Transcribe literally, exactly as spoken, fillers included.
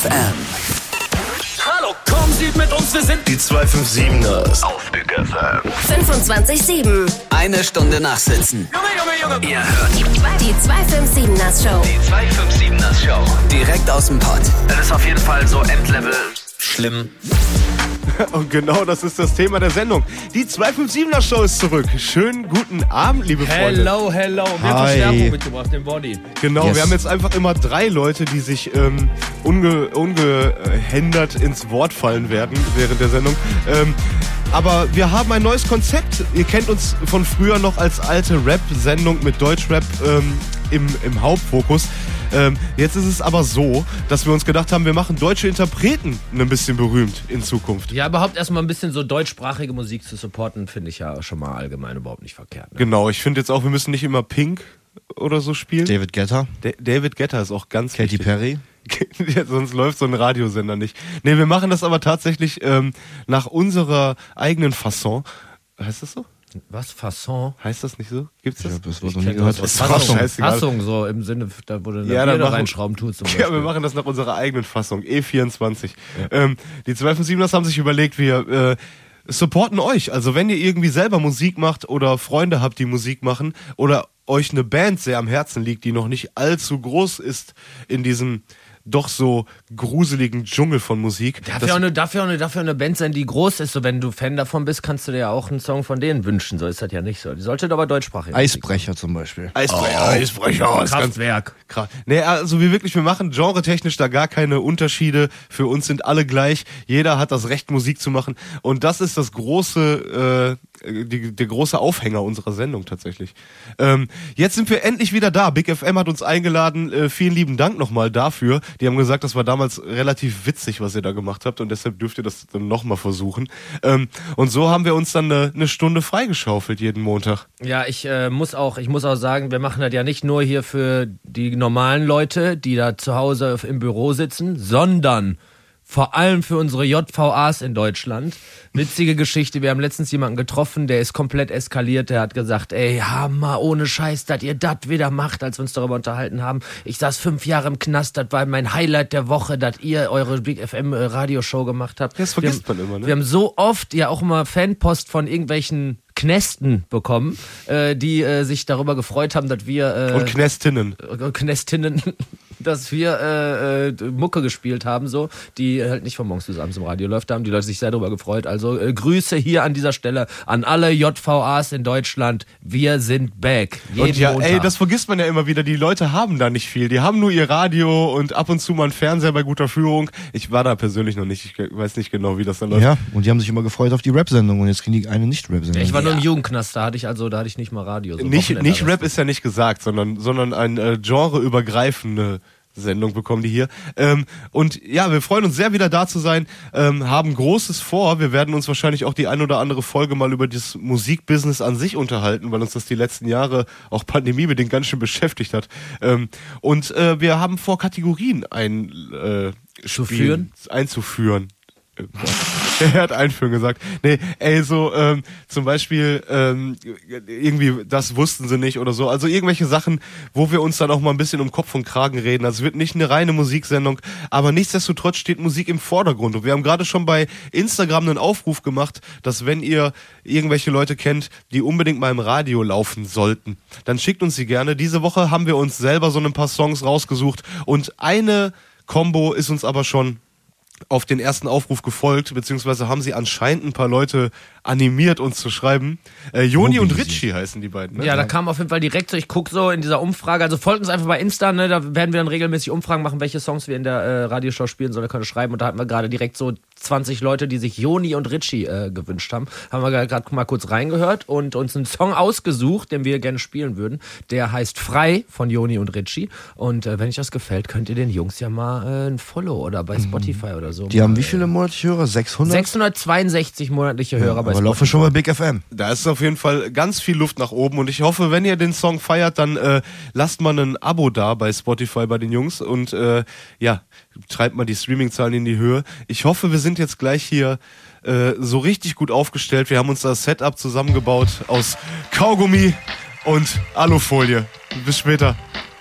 F M. Hallo, kommen Sie mit uns, wir sind die zwei fünf siebeners auf Big F M. fünfundzwanzig sieben. Eine Stunde nachsitzen. Junge, Junge, Junge. Ihr hört Die zwei fünf siebeners Show. die zwei fünf siebeners Show. Direkt aus dem Pod. Das ist auf jeden Fall so Endlevel schlimm. Und genau das ist das Thema der Sendung. Die zwei fünf siebener Show ist zurück. Schönen guten Abend, liebe Freunde. Hello, hello. Wir haben Hi. Verstärkung mitgebracht, den Body. Genau, Yes. wir haben jetzt einfach immer drei Leute, die sich ähm, unge, ungehindert ins Wort fallen werden während der Sendung. Ähm, aber wir haben ein neues Konzept. Ihr kennt uns von früher noch als alte Rap-Sendung mit Deutschrap ähm, im, im Hauptfokus. Ähm, jetzt ist es aber so, dass wir uns gedacht haben, wir machen deutsche Interpreten ein bisschen berühmt in Zukunft. Ja, überhaupt erstmal ein bisschen so deutschsprachige Musik zu supporten, finde ich ja schon mal allgemein überhaupt nicht verkehrt. Ne? Genau, ich finde jetzt auch, wir müssen nicht immer Pink oder so spielen. David Guetta, Da- David Guetta ist auch ganz Katy wichtig. Perry. Ja, sonst läuft so ein Radiosender nicht. Nee, wir machen das aber tatsächlich ähm, nach unserer eigenen Fasson. Heißt das so? Was? Fasson? Heißt das nicht so? Gibt's das? Ich habe das Wort Ich noch nie kenn gehört. das. Ist doch Fassung, scheißegal. Fassung, so im Sinne, da wo du eine Ja, dann Bier machen- reinschrauben tust zum Ja, Beispiel. wir machen das nach unserer eigenen Fassung. E vierundzwanzig. Ähm, die zwei fünf siebeners haben sich überlegt, wir äh, supporten euch. Also wenn ihr irgendwie selber Musik macht oder Freunde habt, die Musik machen oder euch eine Band sehr am Herzen liegt, die noch nicht allzu groß ist in diesem doch so gruseligen Dschungel von Musik. Darf das- ja, auch eine, darf, ja auch eine, darf ja eine Band sein, die groß ist. So, wenn du Fan davon bist, kannst du dir ja auch einen Song von denen wünschen. So ist das ja nicht so. Die sollte aber deutschsprachig sein. Eisbrecher zum Beispiel. Eisbrecher, Eisbrecher. ist ganz Kraftwerk. krass. Nee, also wir wirklich, wir machen genretechnisch da gar keine Unterschiede. Für uns sind alle gleich. Jeder hat das Recht, Musik zu machen. Und das ist das große, äh, die, der große Aufhänger unserer Sendung tatsächlich. Ähm, jetzt sind wir endlich wieder da. Big F M hat uns eingeladen. Äh, vielen lieben Dank nochmal dafür. Die haben gesagt, das war damals relativ witzig, was ihr da gemacht habt. Und deshalb dürft ihr das dann nochmal versuchen. Ähm, und so haben wir uns dann eine, eine Stunde freigeschaufelt jeden Montag. Ja, ich äh, muss auch, ich muss auch sagen, wir machen das ja nicht nur hier für die normalen Leute, die da zu Hause im Büro sitzen, sondern vor allem für unsere J V As in Deutschland. Witzige Geschichte, wir haben letztens jemanden getroffen, der ist komplett eskaliert, der hat gesagt, ey, Hammer, ohne Scheiß, dass ihr das wieder macht, als wir uns darüber unterhalten haben. Ich saß fünf Jahre im Knast, das war mein Highlight der Woche, dass ihr eure Big F M Radioshow gemacht habt. Das vergisst wir, man immer, ne? Wir haben so oft ja auch immer Fanpost von irgendwelchen Knästen bekommen, äh, die äh, sich darüber gefreut haben, dass wir äh, Und Knästinnen. äh, Knästinnen, dass wir äh, äh, Mucke gespielt haben, so, die halt nicht von morgens bis abends im Radio läuft. Da haben die Leute sich sehr darüber gefreut. Also äh, Grüße hier an dieser Stelle an alle J V As in Deutschland. Wir sind back. Jeden Und ja, Montag. ey, das vergisst man ja immer wieder. Die Leute haben da nicht viel. Die haben nur ihr Radio und ab und zu mal einen Fernseher bei guter Führung. Ich war da persönlich noch nicht. Ich weiß nicht genau, wie das dann läuft. Ja, und die haben sich immer gefreut auf die Rap-Sendung und jetzt kriegen die eine Nicht-Rap-Sendung. Ich war nur im Jugendknast, da hatte ich also, da hatte ich nicht mal Radio. So Nicht, Wochenende nicht alles. Rap ist ja nicht gesagt, sondern, sondern ein äh, genreübergreifende Sendung bekommen die hier. Ähm, und ja, wir freuen uns sehr, wieder da zu sein, ähm, haben Großes vor. Wir werden uns wahrscheinlich auch die ein oder andere Folge mal über das Musikbusiness an sich unterhalten, weil uns das die letzten Jahre auch pandemiebedingt ganz schön beschäftigt hat. Ähm, und äh, wir haben vor, Kategorien ein, äh, Zu Spiel führen? einzuführen. Er hat einführen gesagt. Nee, ey, so ähm, zum Beispiel ähm, irgendwie, das wussten sie nicht oder so. Also irgendwelche Sachen, wo wir uns dann auch mal ein bisschen um Kopf und Kragen reden. Also es wird nicht eine reine Musiksendung, aber nichtsdestotrotz steht Musik im Vordergrund. Und wir haben gerade schon bei Instagram einen Aufruf gemacht, dass wenn ihr irgendwelche Leute kennt, die unbedingt mal im Radio laufen sollten, dann schickt uns sie gerne. Diese Woche haben wir uns selber so ein paar Songs rausgesucht und eine Combo ist uns aber schon auf den ersten Aufruf gefolgt, beziehungsweise haben sie anscheinend ein paar Leute animiert, uns zu schreiben. Äh, Joni und Richie heißen die beiden, ne? Ja, da kam auf jeden Fall direkt so, ich gucke so in dieser Umfrage, also folgt uns einfach bei Insta, ne, da werden wir dann regelmäßig Umfragen machen, welche Songs wir in der äh, Radioshow spielen sollen, könnt ihr schreiben und da hatten wir gerade direkt so zwanzig Leute, die sich Joni und Richie äh, gewünscht haben. Haben wir gerade mal kurz reingehört und uns einen Song ausgesucht, den wir gerne spielen würden. Der heißt Frei von Joni und Richie und äh, wenn euch das gefällt, könnt ihr den Jungs ja mal äh, ein Follow oder bei Spotify oder so. Die haben wie viele monatliche Hörer? sechshundert? sechshundertzweiundsechzig monatliche Hörer bei Aber laufen schon bei Big F M. Da ist auf jeden Fall ganz viel Luft nach oben und ich hoffe, wenn ihr den Song feiert, dann äh, lasst mal ein Abo da bei Spotify bei den Jungs und äh, ja, treibt mal die Streaming-Zahlen in die Höhe. Ich hoffe, wir sind jetzt gleich hier äh, so richtig gut aufgestellt. Wir haben uns das Setup zusammengebaut aus Kaugummi und Alufolie. Bis später.